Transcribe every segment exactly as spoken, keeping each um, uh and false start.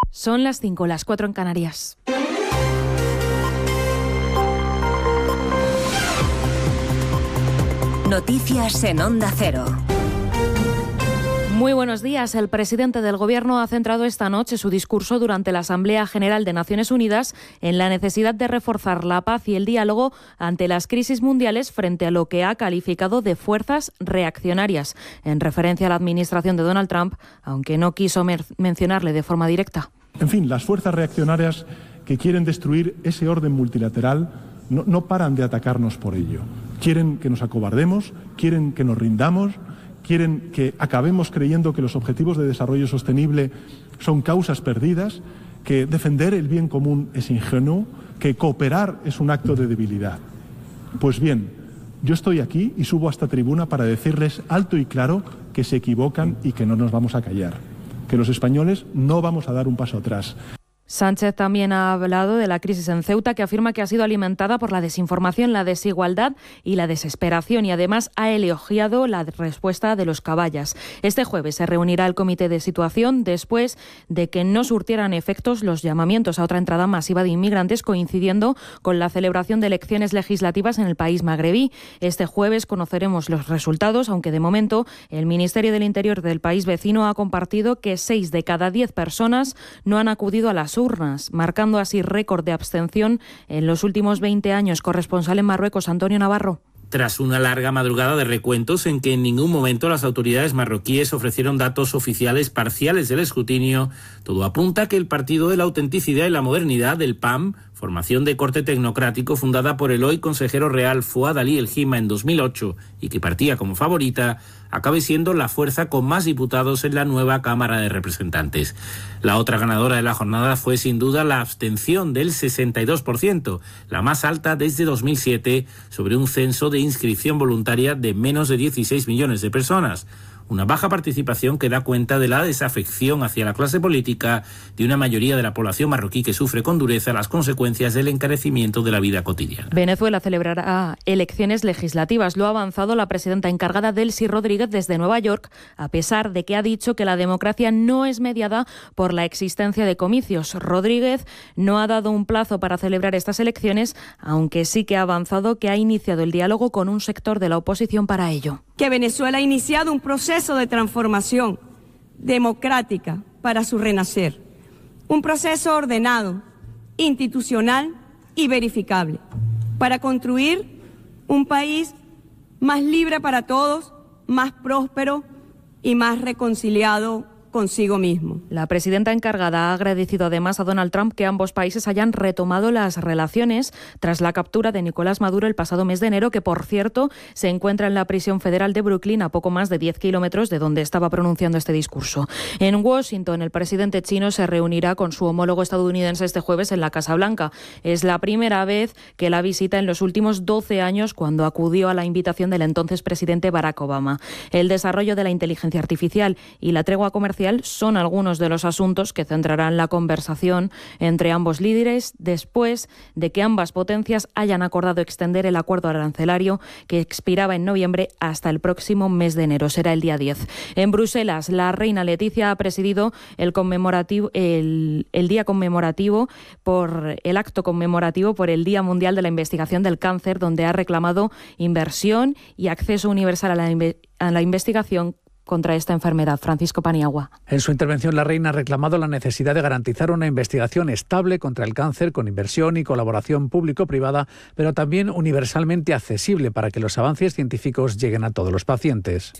Son las cinco, las cuatro en Canarias. Noticias en Onda Cero. Muy buenos días. El presidente del Gobierno ha centrado esta noche su discurso durante la Asamblea General de Naciones Unidas en la necesidad de reforzar la paz y el diálogo ante las crisis mundiales frente a lo que ha calificado de fuerzas reaccionarias, en referencia a la administración de Donald Trump, aunque no quiso mer- mencionarle de forma directa. En fin, las fuerzas reaccionarias que quieren destruir ese orden multilateral no, no paran de atacarnos por ello. Quieren que nos acobardemos, quieren que nos rindamos, quieren que acabemos creyendo que los objetivos de desarrollo sostenible son causas perdidas, que defender el bien común es ingenuo, que cooperar es un acto de debilidad. Pues bien, yo estoy aquí y subo a esta tribuna para decirles alto y claro que se equivocan y que no nos vamos a callar, que los españoles no vamos a dar un paso atrás. Sánchez también ha hablado de la crisis en Ceuta, que afirma que ha sido alimentada por la desinformación, la desigualdad y la desesperación, y además ha elogiado la respuesta de los caballas. Este jueves se reunirá el comité de situación después de que no surtieran efectos los llamamientos a otra entrada masiva de inmigrantes, coincidiendo con la celebración de elecciones legislativas en el país magrebí. Este jueves conoceremos los resultados, aunque de momento el Ministerio del Interior del país vecino ha compartido que seis de cada diez personas no han acudido a las urnas, marcando así récord de abstención en los últimos veinte años. Corresponsal en Marruecos, Antonio Navarro. Tras una larga madrugada de recuentos en que en ningún momento las autoridades marroquíes ofrecieron datos oficiales parciales del escrutinio, todo apunta a que el Partido de la Autenticidad y la Modernidad, el P A M, formación de corte tecnocrático fundada por el hoy consejero real Fouad Ali El Hima en dos mil ocho y que partía como favorita, acabe siendo la fuerza con más diputados en la nueva Cámara de Representantes. La otra ganadora de la jornada fue sin duda la abstención del sesenta y dos por ciento, la más alta desde dos mil siete, sobre un censo de inscripción voluntaria de menos de dieciséis millones de personas. Una baja participación que da cuenta de la desafección hacia la clase política de una mayoría de la población marroquí que sufre con dureza las consecuencias del encarecimiento de la vida cotidiana. Venezuela celebrará elecciones legislativas. Lo ha avanzado la presidenta encargada, Delcy Rodríguez, desde Nueva York, a pesar de que ha dicho que la democracia no es mediada por la existencia de comicios. Rodríguez no ha dado un plazo para celebrar estas elecciones, aunque sí que ha avanzado que ha iniciado el diálogo con un sector de la oposición para ello. Que Venezuela ha iniciado un proceso de transformación democrática para su renacer. Un proceso ordenado, institucional y verificable, para construir un país más libre para todos, más próspero y más reconciliado consigo mismo. La presidenta encargada ha agradecido además a Donald Trump que ambos países hayan retomado las relaciones tras la captura de Nicolás Maduro el pasado mes de enero, que por cierto se encuentra en la prisión federal de Brooklyn, a poco más de diez kilómetros de donde estaba pronunciando este discurso. En Washington, el presidente chino se reunirá con su homólogo estadounidense este jueves en la Casa Blanca. Es la primera vez que la visita en los últimos doce años, cuando acudió a la invitación del entonces presidente Barack Obama. El desarrollo de la inteligencia artificial y la tregua comercial son algunos de los asuntos que centrarán la conversación entre ambos líderes después de que ambas potencias hayan acordado extender el acuerdo arancelario que expiraba en noviembre hasta el próximo mes de enero. Será el día diez. En Bruselas, la reina Leticia ha presidido el conmemorativo el, el día conmemorativo por el acto conmemorativo por el Día Mundial de la Investigación del Cáncer, donde ha reclamado inversión y acceso universal a la, a la investigación contra esta enfermedad. Francisco Paniagua. En su intervención, la reina ha reclamado la necesidad de garantizar una investigación estable contra el cáncer con inversión y colaboración público-privada, pero también universalmente accesible para que los avances científicos lleguen a todos los pacientes.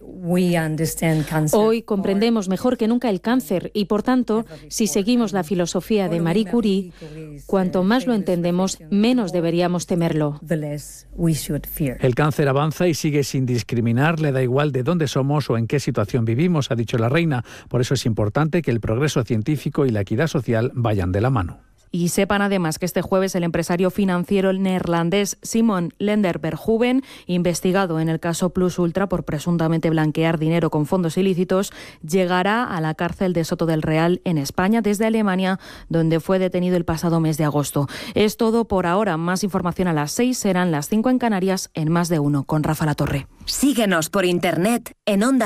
Hoy comprendemos mejor que nunca el cáncer y, por tanto, si seguimos la filosofía de Marie Curie, cuanto más lo entendemos, menos deberíamos temerlo. El cáncer avanza y sigue sin discriminar, le da igual de dónde somos o en qué situación vivimos, ha dicho la reina. Por eso es importante que el progreso científico y la equidad social vayan de la mano. Y sepan además que este jueves el empresario financiero neerlandés Simon Lender-Verhoeven, investigado en el caso Plus Ultra por presuntamente blanquear dinero con fondos ilícitos, llegará a la cárcel de Soto del Real en España desde Alemania, donde fue detenido el pasado mes de agosto. Es todo por ahora. Más información a las seis, serán las cinco en Canarias en Más de Uno con Rafa Latorre. Síguenos por internet en onda